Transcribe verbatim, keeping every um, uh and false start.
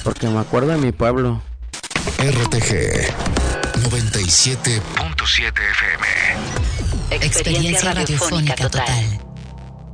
Porque me acuerdo de mi pueblo. R T G noventa y siete punto siete F M. Experiencia radiofónica total.